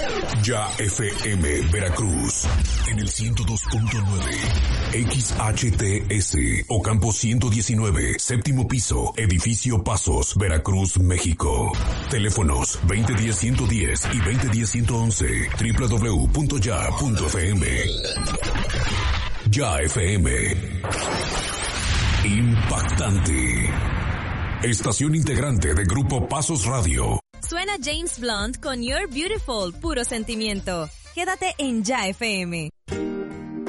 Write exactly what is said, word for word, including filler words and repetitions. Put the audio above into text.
Ya F M Veracruz en el ciento dos punto nueve, X H T S Ocampo ciento diecinueve, séptimo piso, edificio Pasos, Veracruz, México. Teléfonos veinte diez ciento diez y veinte diez ciento once, doble u doble u doble u punto ya punto f m. Ya F M. Impactante. Estación integrante de Grupo Pasos Radio. Suena James Blunt con You're Beautiful, puro sentimiento. Quédate en Ya F M.